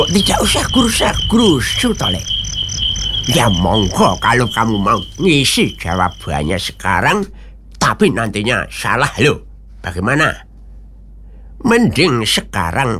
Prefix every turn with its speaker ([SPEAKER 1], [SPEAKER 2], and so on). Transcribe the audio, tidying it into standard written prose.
[SPEAKER 1] Tidak usah gerusa-gerusu, Tolek. Ya monggo kalau kamu mau ngisi jawabannya sekarang, tapi nantinya salah loh. Bagaimana? Mending sekarang